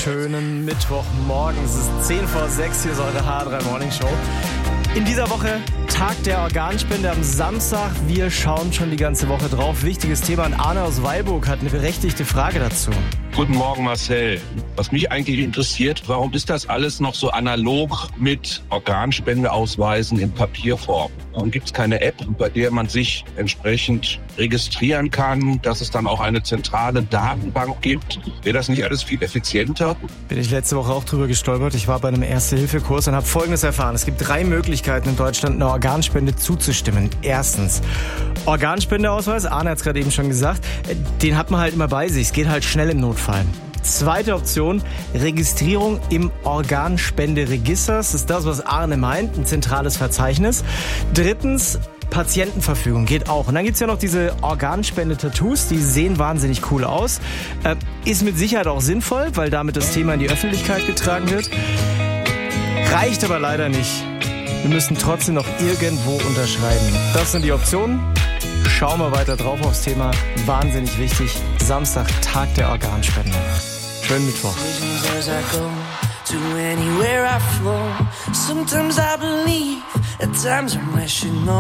wunderschönen Mittwochmorgen. Es ist 10 vor 6, hier ist eure H3 Morning Show. In dieser Woche Tag der Organspende am Samstag. Wir schauen schon die ganze Woche drauf. Wichtiges Thema. Und Arne aus Weilburg hat eine berechtigte Frage dazu. Guten Morgen, Marcel. Was mich eigentlich interessiert, warum ist das alles noch so analog mit Organspendeausweisen in Papierform? Warum gibt es keine App, bei der man sich entsprechend registrieren kann, dass es dann auch eine zentrale Datenbank gibt? Wäre das nicht alles viel effizienter? Bin ich letzte Woche auch drüber gestolpert. Ich war bei einem Erste-Hilfe-Kurs und habe Folgendes erfahren. Es gibt 3 Möglichkeiten in Deutschland, einer Organspende zuzustimmen. Erstens, Organspendeausweis, Arne hat es gerade eben schon gesagt, den hat man halt immer bei sich. Es geht halt schnell im Notfall. Zweite Option, Registrierung im Organspenderegister. Das ist das, was Arne meint, ein zentrales Verzeichnis. Drittens, Patientenverfügung geht auch. Und dann gibt's ja noch diese Organspende-Tattoos, die sehen wahnsinnig cool aus. Ist mit Sicherheit auch sinnvoll, weil damit das Thema in die Öffentlichkeit getragen wird. Reicht aber leider nicht. Wir müssen trotzdem noch irgendwo unterschreiben. Das sind die Optionen. Schauen wir weiter drauf aufs Thema. Wahnsinnig wichtig. Samstag, Tag der Organspende. Schönen Mittwoch. To anywhere I flow. Sometimes I believe, at times I'm rational.